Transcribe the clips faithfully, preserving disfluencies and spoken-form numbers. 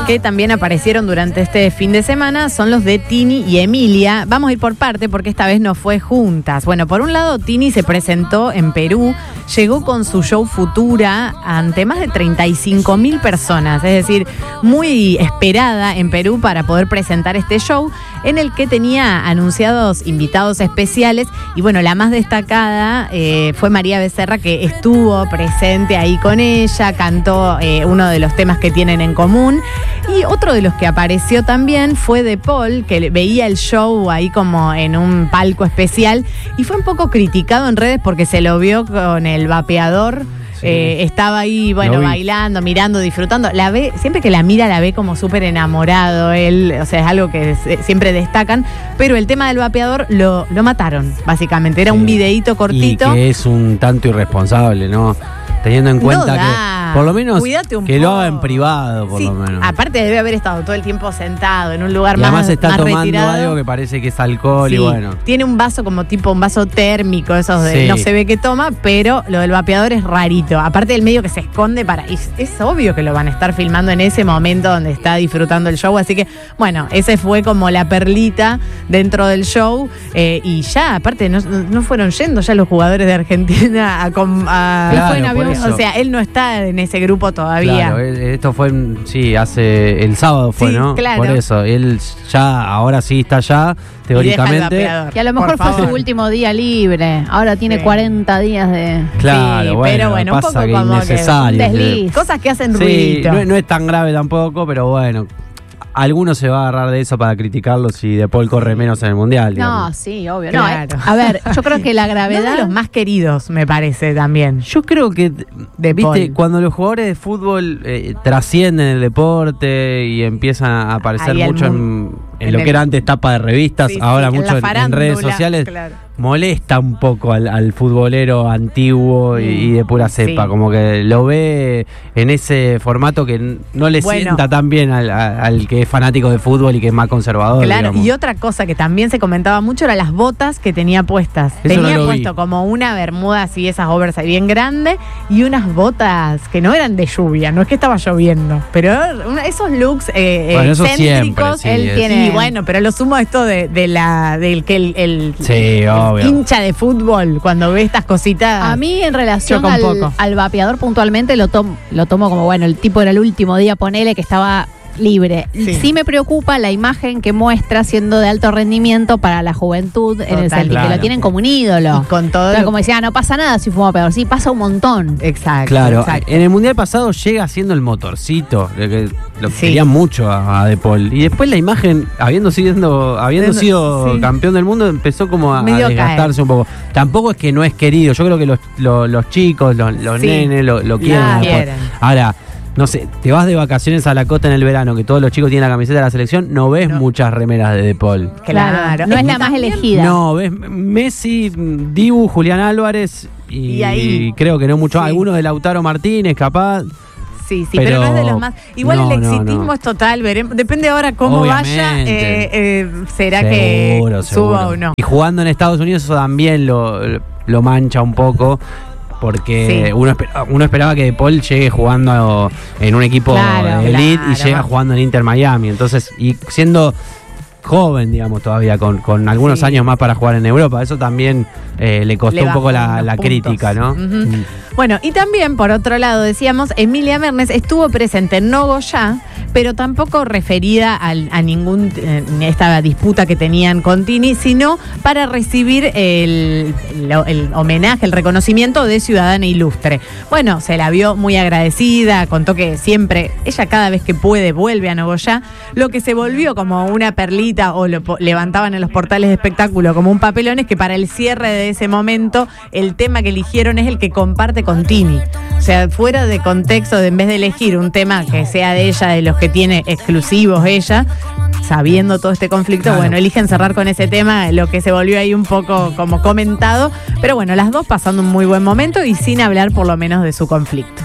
que también aparecieron durante este fin de semana son los de Tini y Emilia. Vamos a ir por parte porque esta vez no fue juntas. Bueno, por un lado, Tini se presentó en Perú, llegó con su show Futura ante más de treinta y cinco mil personas, es decir, muy esperada en Perú para poder presentar este show en el que tenía anunciados invitados especiales y bueno, la más destacada eh, fue María Becerra, que estuvo presente ahí con ella, cantó eh, uno de los temas que tienen en común. Y otro de los que apareció también fue De Paul, que veía el show ahí como en un palco especial y fue un poco criticado en redes porque se lo vio con el vapeador. Sí. Eh, estaba ahí, bueno, bailando, mirando, disfrutando. La ve, siempre que la mira la ve como súper enamorado él, o sea, es algo que se, siempre destacan. Pero el tema del vapeador lo, lo mataron, básicamente. Era sí. un videíto cortito. Y que es un tanto irresponsable, ¿no? Teniendo en cuenta no que, por lo menos, que lo haga en privado, por sí, lo menos. Aparte debe haber estado todo el tiempo sentado en un lugar y más, además está más tomando retirado. Algo que parece que es alcohol sí, y bueno. Tiene un vaso como tipo un vaso térmico, esos de sí. no se ve que toma, pero lo del vapeador es rarito. Aparte del medio que se esconde para... Es, es obvio que lo van a estar filmando en ese momento donde está disfrutando el show, así que, bueno, ese fue como la perlita dentro del show. Eh, y ya, aparte, no, no fueron yendo ya los jugadores de Argentina a... a claro, fue en avión, o sea, él no está en ese grupo todavía. Claro, esto fue, sí, hace el sábado fue, sí, ¿no? Claro. Por eso, él ya, ahora sí está allá, teóricamente. Que a lo mejor fue su último día libre, ahora tiene sí. cuarenta días de... Claro, sí, bueno, pero bueno, pasa un poco que como innecesario. Que un desliz. Cosas que hacen sí, ruidito. No, no es tan grave tampoco, pero bueno. Alguno se va a agarrar de eso para criticarlo si De Paul corre menos en el Mundial. Digamos. No, sí, obvio. Claro. No, a ver, yo creo que la gravedad... Uno de los más queridos, me parece, también. Yo creo que, de viste, Paul. Cuando los jugadores de fútbol eh, trascienden el deporte y empiezan a aparecer ahí mucho en, en, en lo el... que era antes tapa de revistas, sí, ahora sí, mucho en, en, en redes sociales, claro. molesta un poco al, al futbolero antiguo mm. y, y de pura cepa, sí. como que lo ve en ese formato que no le bueno. sienta tan bien al, al que es fanático de fútbol y que es más conservador. Claro, digamos. Y otra cosa que también se comentaba mucho eran las botas que tenía puestas. Eso tenía no puesto vi. como una bermuda así, esas oversize bien grande, y unas botas que no eran de lluvia, no es que estaba lloviendo, pero una, esos looks eh, bueno, excéntricos, sí, él es. tiene. Y bueno, pero lo sumo a esto de, de la del que el, el, sí, el obvio. hincha de fútbol cuando ve estas cositas. A mí en relación al, al vapeador puntualmente lo tomo, lo tomo como bueno, el tipo era el último día, ponele que estaba libre. Sí. sí me preocupa la imagen que muestra siendo de alto rendimiento para la juventud. Total, en el sentido claro. que lo tienen como un ídolo. Y con todo. Pero como decía, no pasa nada si fuma peor. Sí, pasa un montón. Exacto. Claro. Exacto. En el mundial pasado llega siendo el motorcito. Que lo sí. querían mucho a, a De Paul. Y después la imagen, habiendo sido, habiendo sido sí. campeón del mundo, empezó como a, a desgastarse caer. un poco. Tampoco es que no es querido. Yo creo que los, los, los chicos, los, los sí. nenes lo, lo quieren. quieren. Ahora. No sé, te vas de vacaciones a la costa en el verano, que todos los chicos tienen la camiseta de la selección, no ves no. muchas remeras de De Paul. Claro, no es, es la más elegida. No, ves Messi, Dibu, Julián Álvarez y, y ahí, creo que no mucho. Sí. Algunos de Lautaro Martínez, capaz. Sí, sí, pero, pero no es de los más. Igual no, el exitismo no, no. es total, veremos. Depende ahora cómo Obviamente. vaya, eh, eh, será seguro, que seguro. suba o no. Y jugando en Estados Unidos eso también lo, lo mancha un poco. Porque sí. uno, esperaba, uno esperaba que De Paul llegue jugando en un equipo claro, de elite claro. y llega jugando en Inter Miami. Entonces, y siendo joven, digamos, todavía, con, con algunos sí. años más para jugar en Europa. Eso también eh, le costó le un poco la, la crítica, ¿no? Uh-huh. Mm. Bueno, y también, por otro lado, decíamos, Emilia Mernes estuvo presente en Nogoyá, pero tampoco referida al, a ningún eh, esta disputa que tenían con Tini, sino para recibir el, el, el homenaje, el reconocimiento de Ciudadana Ilustre. Bueno, se la vio muy agradecida, contó que siempre, ella cada vez que puede vuelve a Nogoyá, lo que se volvió como una perlita o lo levantaban en los portales de espectáculo como un papelón es que para el cierre de ese momento el tema que eligieron es el que comparte con Tini. O sea, fuera de contexto, de en vez de elegir un tema que sea de ella, de los que tiene exclusivos ella, sabiendo todo este conflicto, claro. bueno, eligen cerrar con ese tema, lo que se volvió ahí un poco como comentado, pero bueno, las dos pasando un muy buen momento y sin hablar por lo menos de su conflicto.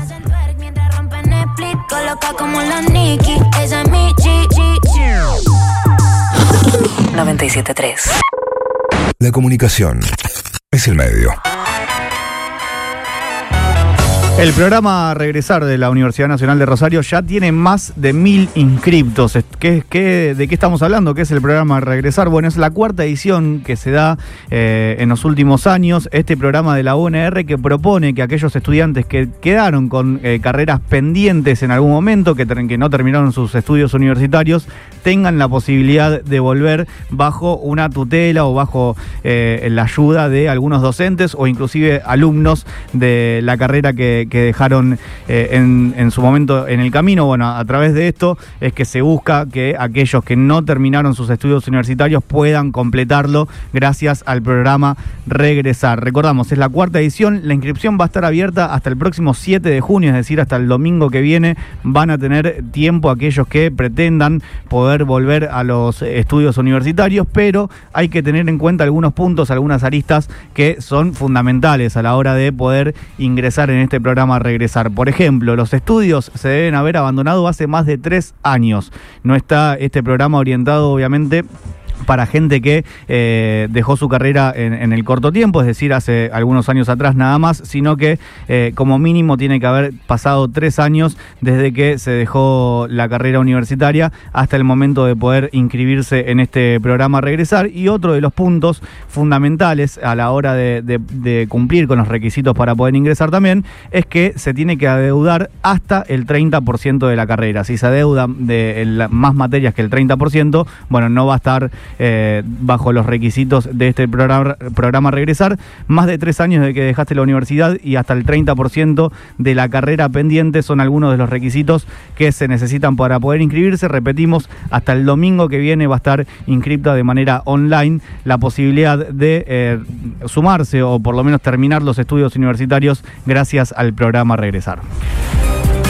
noventa y siete punto tres. La comunicación es el medio. El programa Regresar de la Universidad Nacional de Rosario ya tiene más de mil inscriptos. ¿Qué, qué, ¿De qué estamos hablando? ¿Qué es el programa Regresar? Bueno, es la cuarta edición que se da eh, en los últimos años. Este programa de la U N R que propone que aquellos estudiantes que quedaron con eh, carreras pendientes en algún momento, que, que no terminaron sus estudios universitarios, tengan la posibilidad de volver bajo una tutela o bajo eh, la ayuda de algunos docentes o inclusive alumnos de la carrera que que dejaron eh, en, en su momento en el camino. Bueno, a través de esto es que se busca que aquellos que no terminaron sus estudios universitarios puedan completarlo gracias al programa Regresar. Recordamos, es la cuarta edición, la inscripción va a estar abierta hasta el próximo siete de junio, es decir, hasta el domingo que viene van a tener tiempo aquellos que pretendan poder volver a los estudios universitarios, pero hay que tener en cuenta algunos puntos, algunas aristas que son fundamentales a la hora de poder ingresar en este programa Regresar. Por ejemplo, los estudios se deben haber abandonado hace más de tres años. No está este programa orientado, obviamente, para gente que eh, dejó su carrera en, en el corto tiempo, es decir, hace algunos años atrás nada más, sino que eh, como mínimo tiene que haber pasado tres años desde que se dejó la carrera universitaria hasta el momento de poder inscribirse en este programa Regresar. Y otro de los puntos fundamentales a la hora de, de, de cumplir con los requisitos para poder ingresar también es que se tiene que adeudar hasta el treinta por ciento de la carrera. Si se adeuda de el, más materias que el treinta por ciento, bueno, no va a estar Eh, bajo los requisitos de este programa, programa Regresar. Más de tres años de que dejaste la universidad y hasta el treinta por ciento de la carrera pendiente son algunos de los requisitos que se necesitan para poder inscribirse. Repetimos, hasta el domingo que viene va a estar inscripta de manera online la posibilidad de eh, sumarse o por lo menos terminar los estudios universitarios gracias al programa Regresar.